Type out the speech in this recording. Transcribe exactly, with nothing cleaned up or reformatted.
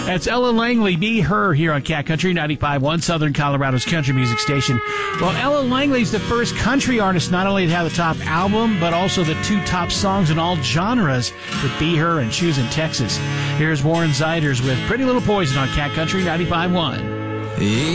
That's Ella Langley, Be Her, here on Cat Country ninety-five point one, Southern Colorado's country music station. Well, Ella Langley's the first country artist not only to have the top album, but also the two top songs in all genres with Be Her and Choosing Texas. Here's Warren Ziders with Pretty Little Poison on Cat Country ninety-five point one.